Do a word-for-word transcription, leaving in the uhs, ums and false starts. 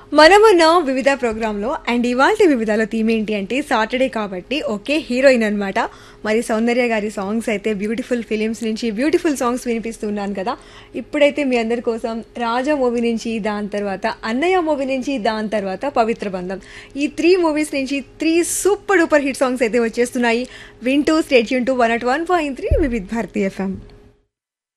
మనమున్న వివిధ ప్రోగ్రాంలో అండ్ ఇవాళ వివిధలో థీమ్ ఏంటి అంటే సాటర్డే కాబట్టి ఒకే హీరోయిన్ అనమాట. మరి సౌందర్య గారి సాంగ్స్ అయితే బ్యూటిఫుల్ ఫిలిమ్స్ నుంచి బ్యూటిఫుల్ సాంగ్స్ వినిపిస్తున్నాను కదా. ఇప్పుడైతే మీ అందరి కోసం రాజా మూవీ నుంచి, దాని తర్వాత అన్నయ్య మూవీ నుంచి, దాని తర్వాత పవిత్ర బంధం, ఈ త్రీ మూవీస్ నుంచి three super duper hit songs అయితే వచ్చేస్తున్నాయి. వింటూ state Yoon to one at one point three Vividh Bharati FM.